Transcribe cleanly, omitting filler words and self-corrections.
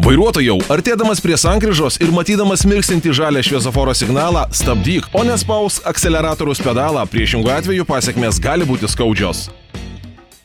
Vairuotojau, artėdamas prie sankryžos ir matydamas mirksintį žalią šviesoforo signalą, stabdyk, o nespausk akceleratoriaus pedalą, priešingų atveju pasekmės gali būti skaudžios.